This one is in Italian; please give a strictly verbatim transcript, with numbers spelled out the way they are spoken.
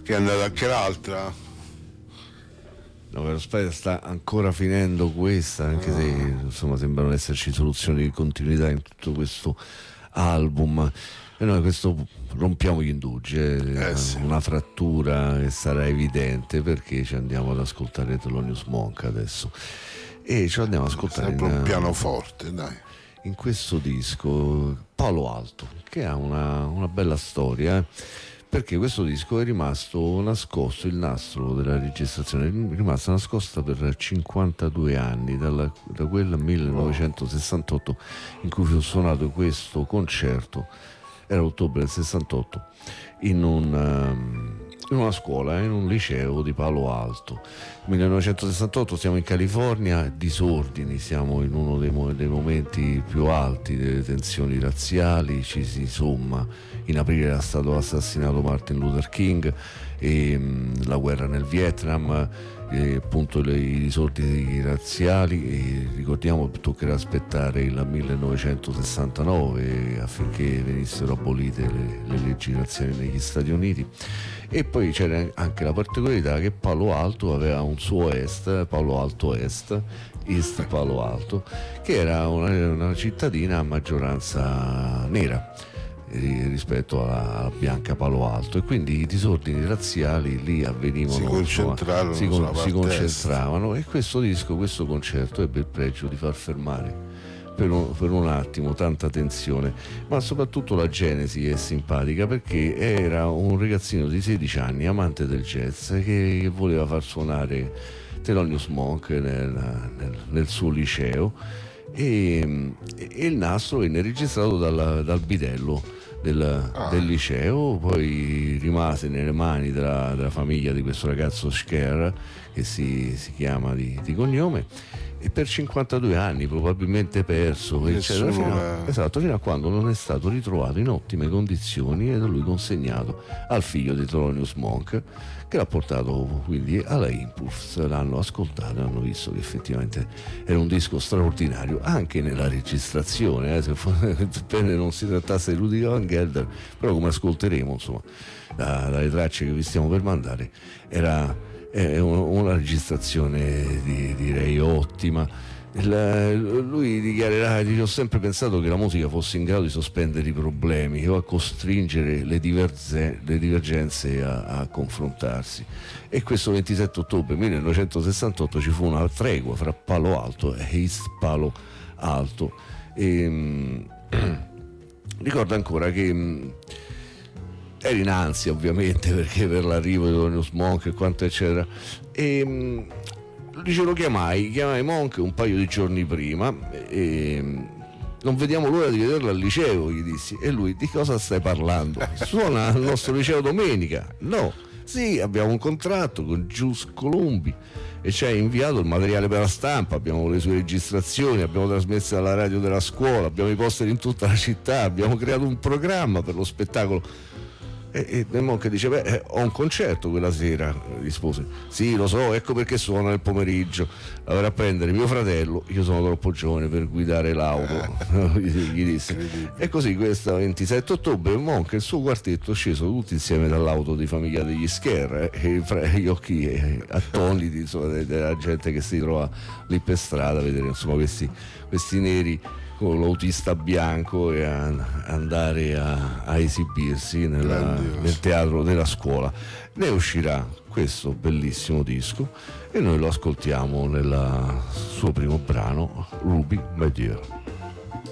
Che è andata anche l'altra? No, aspetta, sta ancora finendo questa, anche se insomma sembrano esserci soluzioni di continuità in tutto questo album. E noi questo rompiamo gli indugi, eh, Eh sì. una frattura che sarà evidente, perché ci andiamo ad ascoltare Thelonious Monk adesso. E ci andiamo ad ascoltare Sempre un in, pianoforte, dai. in questo disco Palo Alto, che ha una, una bella storia, eh, perché questo disco è rimasto nascosto, il nastro della registrazione è rimasto nascosto per cinquantadue anni, dalla, da quel millenovecentosessantotto in cui fu suonato questo concerto, era ottobre del sessantotto, in un... Um, in una scuola, in un liceo di Palo Alto. millenovecentosessantotto, siamo in California, disordini, siamo in uno dei, mo- dei momenti più alti delle tensioni razziali, ci si somma, in aprile era stato assassinato Martin Luther King, e mh, la guerra nel Vietnam, e appunto le, i disordini razziali, e ricordiamo toccherà aspettare il millenovecentosessantanove affinché venissero abolite le, le leggi razziali negli Stati Uniti. E poi c'era anche la particolarità che Palo Alto aveva un suo est, Palo Alto Est, East Palo Alto, che era una, una cittadina a maggioranza nera rispetto alla, alla bianca Palo Alto, e quindi i disordini razziali lì avvenivano, si concentrarono, insomma, si, con, si concentravano est. E questo disco, questo concerto ebbe il pregio di far fermare per un, per un attimo tanta tensione, ma soprattutto la genesi è simpatica, perché era un ragazzino di sedici anni amante del jazz che, che voleva far suonare Thelonious Monk nel, nel, nel suo liceo, e, e il nastro venne registrato dal, dal bidello del, ah. del liceo, poi rimase nelle mani della, della famiglia di questo ragazzo Scher, che si, si chiama di, di cognome, e per cinquantadue anni probabilmente perso, eccetera, fino a, esatto, fino a quando non è stato ritrovato in ottime condizioni e da lui consegnato al figlio di Thelonious Monk, che l'ha portato quindi alla Impulse. L'hanno ascoltato e hanno visto che effettivamente era un disco straordinario anche nella registrazione, eh, se bene non si trattasse di Rudy Van Gelder, però come ascolteremo, insomma, da, dalle tracce che vi stiamo per mandare, era è una registrazione di, direi ottima. Il, lui dichiarerà: ho sempre pensato che la musica fosse in grado di sospendere i problemi o a costringere le, diverse, le divergenze a, a confrontarsi. E questo ventisette ottobre millenovecentosessantotto ci fu una tregua fra Palo Alto e East Palo Alto. E, mh, ricordo ancora che mh, ero in ansia, ovviamente, perché per l'arrivo di Thelonious Monk e quanto eccetera, e mh, dice, lo chiamai chiamai Monk un paio di giorni prima e mh, non vediamo l'ora di vederlo al liceo, gli dissi. E lui: di cosa stai parlando? Suona al nostro liceo domenica? No. Sì, abbiamo un contratto con Juice Columbi e ci ha inviato il materiale per la stampa, abbiamo le sue registrazioni, abbiamo trasmesso alla radio della scuola, abbiamo i poster in tutta la città, abbiamo creato un programma per lo spettacolo. E, e Monk dice: beh, eh, ho un concerto quella sera. Rispose: sì, lo so, ecco perché suona nel pomeriggio, la verrà a prendere mio fratello, io sono troppo giovane per guidare l'auto. Gli disse. E così questo ventisette ottobre Monk e il suo quartetto sceso tutti insieme dall'auto di famiglia degli Scher, eh, e fra gli occhi eh, attoniti, insomma, della gente che si trova lì per strada a vedere, insomma, questi, questi neri con l'autista bianco e a andare a, a esibirsi nella, nel teatro della scuola. Ne uscirà questo bellissimo disco e noi lo ascoltiamo nel suo primo brano, Ruby My Dear.